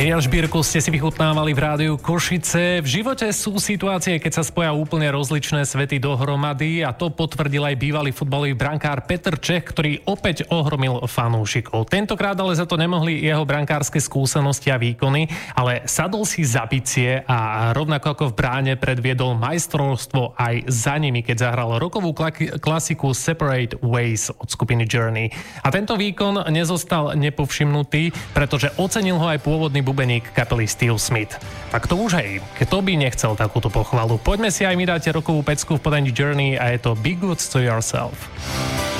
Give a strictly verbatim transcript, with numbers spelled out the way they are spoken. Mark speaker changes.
Speaker 1: Miriam Žbírku ste si vychutnávali v rádiu Košice. V živote sú situácie, keď sa spoja úplne rozličné svety dohromady a to potvrdil aj bývalý futbalový brankár Petr Čech, ktorý opäť ohromil fanúšikov. Tentokrát ale za to nemohli jeho brankárske skúsenosti a výkony, ale sadol si za bicie a rovnako ako v bráne predviedol majstrovstvo aj za nimi, keď zahral rokovú klasiku Separate Ways od skupiny Journey. A tento výkon nezostal nepovšimnutý, pretože ocenil ho aj pôvodný bubeník kapely Steve Smith. Tak to už hej, kto by nechcel takúto pochvalu. Poďme si aj my dáte rokovú pecku v podaní Journey a je to Be Good to Yourself.